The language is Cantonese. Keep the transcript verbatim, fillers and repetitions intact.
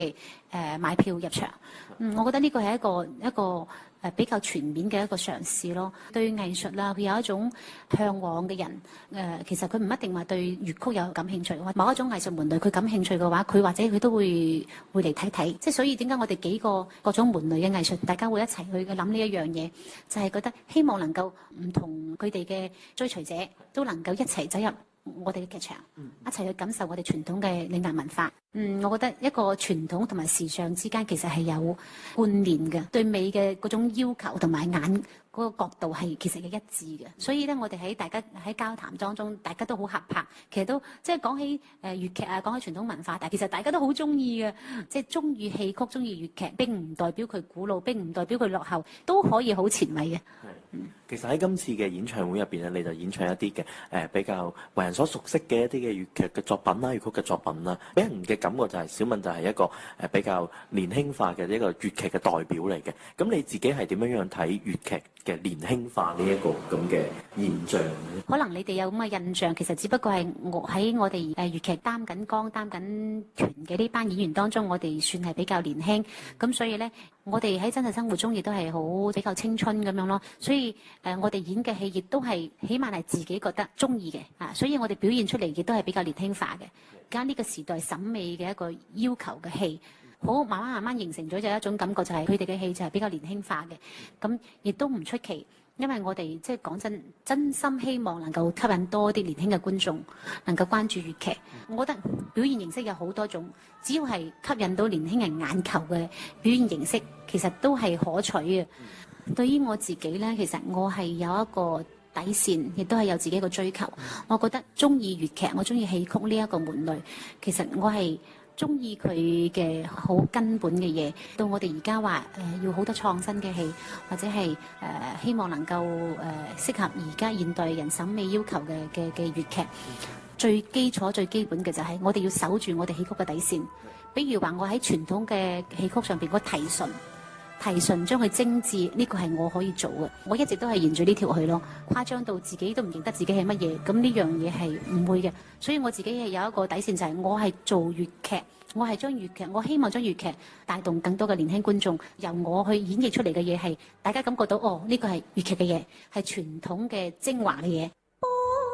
誒、呃、買票入場。嗯，我覺得呢個係一個一個誒比較全面嘅一個嘗試咯。對藝術啦，佢有一種嚮往嘅人，誒、呃、其實佢唔一定話對粵曲有感興趣，或某一種藝術門類佢感興趣嘅話，佢或者佢都會會嚟睇睇。即係所以點解我哋幾個各種門類嘅藝術，大家會一齊去諗呢一樣嘢，就係、是、覺得希望能夠唔同佢哋嘅追隨者都能夠一齊走入我哋嘅劇場，一齊去感受我哋傳統嘅嶺南文化。嗯，我覺得一個傳統同埋時尚之間其實係有關聯嘅，對美嘅嗰種要求同埋眼嗰個角度係其實係一致嘅。所以咧，我哋喺大家喺交談當中，大家都好合拍。其實都即係講起誒、呃、粵劇啊，講起傳統文化，但係其實大家都好中意嘅。即係中意戲曲、中意粵劇，並唔代表佢古老，並唔代表佢落後，都可以好前衛嘅。 嗯，其實喺今次嘅演唱會入邊咧，你就演唱一啲嘅誒比較為人所熟悉嘅一啲嘅粵劇嘅作品啦、粵曲嘅作品啦，俾人嘅感覺就係小敏就係一個誒比較年輕化嘅一個粵劇嘅代表嚟嘅。咁你自己係點樣樣睇粵劇嘅年輕化呢一個咁嘅現象咧？ 可能你哋有咁嘅印象，其實只不過係我喺我哋誒粵劇擔緊綱、擔緊團嘅呢班演員當中，我哋算係比較年輕。咁所以呢，我哋喺真實生活中亦都係好比較青春咁樣咯。所以誒、呃，我哋演嘅戲亦都係起碼係自己覺得中意嘅啊。所以我哋表現出嚟亦都係比較年輕化嘅。而家呢個時代審美嘅一個要求嘅戲，好慢慢慢慢形成咗就一種感覺，就係佢哋嘅戲就係比較年輕化嘅。咁亦都唔出奇。因為我哋即係講真，真心希望能夠吸引多啲年輕嘅觀眾，能夠關注粵劇。我覺得表現形式有好多種，只要係吸引到年輕人眼球嘅表現形式，其實都係可取嘅。對於我自己呢，其實我係有一個底線，亦都係有自己一個追求。我覺得中意粵劇，我中意戲曲呢一個門類，其實我係中意佢嘅好根本嘅嘢，到我哋而家話誒要好多創新嘅戲，或者係誒、呃、希望能夠誒、呃、適合而家現代人審美要求嘅嘅嘅粵劇，最基礎最基本嘅就係我哋要守住我哋戲曲嘅底線。比如話我喺傳統嘅戲曲上邊個提純。提純將佢精緻，呢、這個係我可以做嘅。我一直都係沿住呢條去咯，誇張到自己都唔認得自己係乜嘢。咁呢樣嘢係唔會嘅，所以我自己係有一個底線，就係、是、我係做粵劇，我係將粵劇，我希望將粵劇帶動更多嘅年輕觀眾，由我去演繹出嚟嘅嘢係大家感覺到哦，呢、這個係粵劇嘅嘢，係傳統嘅精華嘅嘢。